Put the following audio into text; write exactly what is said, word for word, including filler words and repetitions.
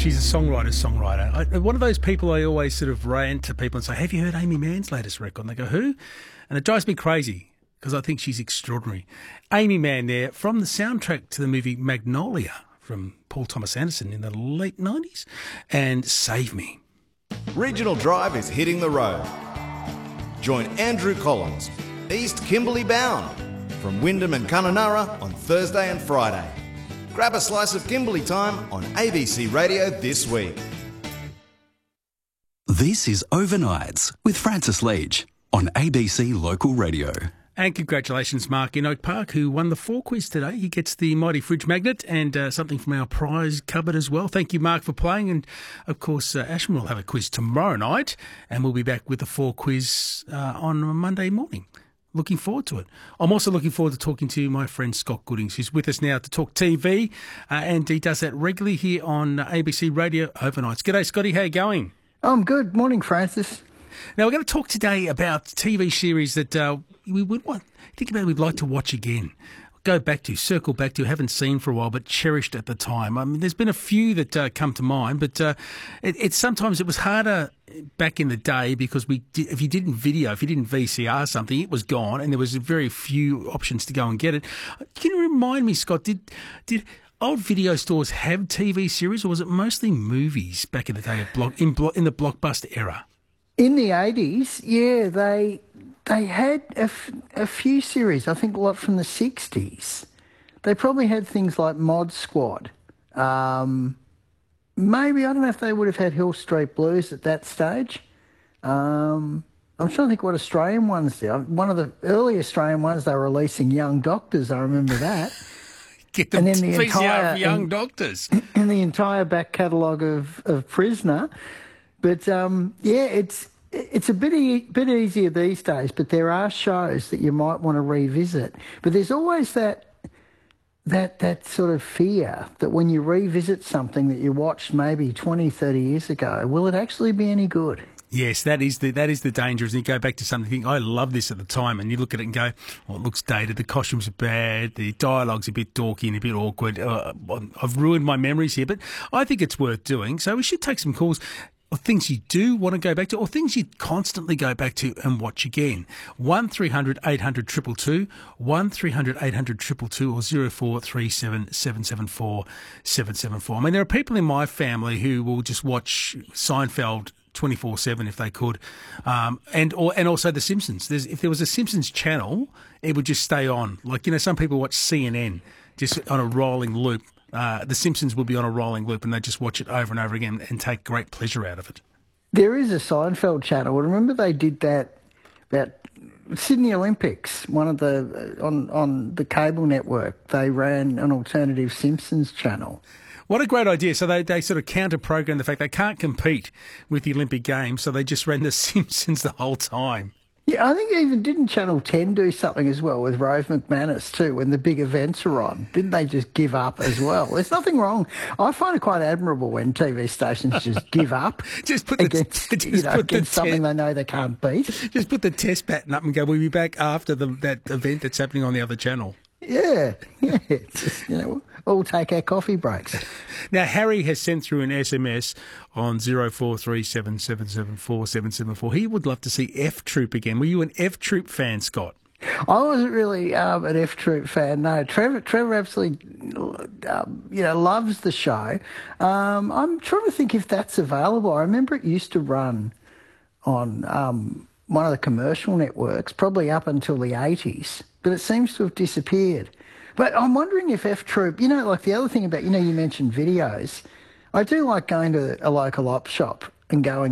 She's a songwriter, songwriter. I, one of those people I always sort of rant to people and say, have you heard Amy Mann's latest record? And they go, who? And it drives me crazy because I think she's extraordinary. Amy Mann there from the soundtrack to the movie Magnolia from Paul Thomas Anderson in the late nineties and Save Me. Regional Drive is hitting the road. Join Andrew Collins, East Kimberley bound, from Wyndham and Kununurra on Thursday and Friday. Grab a slice of Kimberley time on A B C Radio this week. This is Overnights with Francis Leach on A B C Local Radio. And congratulations, Mark in Oak Park, who won the four quiz today. He gets the mighty fridge magnet and uh, something from our prize cupboard as well. Thank you, Mark, for playing. And, of course, uh, Ashman will have a quiz tomorrow night, and we'll be back with the four quiz uh, on Monday morning. Looking forward to it. I'm also looking forward to talking to my friend Scott Goodings, who's with us now to talk T V, uh, and he does that regularly here on A B C Radio Overnights. G'day, Scotty. How you going? I'm good. Morning, Francis. Now, we're going to talk today about T V series that uh, we would want, think about we'd like to watch again. Go back to, circle back to, haven't seen for a while, but cherished at the time. I mean, there's been a few that uh, come to mind, but uh, it, it sometimes it was harder back in the day because we, did, if you didn't video, if you didn't V C R something, it was gone, and there was very few options to go and get it. Can you remind me, Scott? Did did old video stores have T V series, or was it mostly movies back in the day, at block, in, blo- in the Blockbuster era? In the eighties, yeah, they they had a, f- a few series, I think a lot from the sixties. They probably had things like Mod Squad. Um, maybe, I don't know if they would have had Hill Street Blues at that stage. Um, I'm trying to think what Australian ones did. One of the early Australian ones, they were releasing Young Doctors, I remember that. Get them and then the entire Young and, Doctors. And the entire back catalogue of, of Prisoner. But, um, yeah, it's it's a bit, e- bit easier these days, but there are shows that you might want to revisit. But there's always that that that sort of fear that when you revisit something that you watched maybe twenty, thirty years ago, will it actually be any good? Yes, that is the that is the danger. Is you go back to something, you think, I love this at the time, and you look at it and go, well, it looks dated, the costumes are bad, the dialogue's a bit dorky and a bit awkward. Uh, I've ruined my memories here, but I think it's worth doing. So we should take some calls. Or things you do want to go back to, or things you constantly go back to and watch again. one three hundred eight hundred two two two, one three hundred eight hundred two two two, or zero four three seven seven seven four seven seven four. I mean, there are people in my family who will just watch Seinfeld twenty-four seven if they could, um, and or and also The Simpsons. There's, if there was a Simpsons channel, it would just stay on. Like, you know, some people watch C N N just on a rolling loop. Uh, the Simpsons will be on a rolling loop and they just watch it over and over again and take great pleasure out of it. There is a Seinfeld channel. Remember they did that about Sydney Olympics, one of the, on, on the cable network, they ran an alternative Simpsons channel. What a great idea. So they, they sort of counter-program the fact they can't compete with the Olympic Games, so they just ran The Simpsons the whole time. Yeah, I think even didn't Channel ten do something as well with Rove McManus too when the big events are on? Didn't they just give up as well? There's nothing wrong. I find it quite admirable when T V stations just give up just put the, against, just you know, put against the something te- they know they can't beat. Just put the test pattern up and go, we'll be back after the, that event that's happening on the other channel. Yeah, yeah. It's just, you know, all take our coffee breaks. Now, Harry has sent through an S M S on zero four three seven seven seven four seven seven four. He would love to see F Troop again. Were you an F Troop fan, Scott? I wasn't really um, an F Troop fan. No, Trevor. Trevor absolutely, um, you know, loves the show. Um, I'm trying to think if that's available. I remember it used to run on um, one of the commercial networks, probably up until the eighties, but it seems to have disappeared. But I'm wondering if F Troop, you know, like the other thing about, you know, you mentioned videos. I do like going to a local op shop and going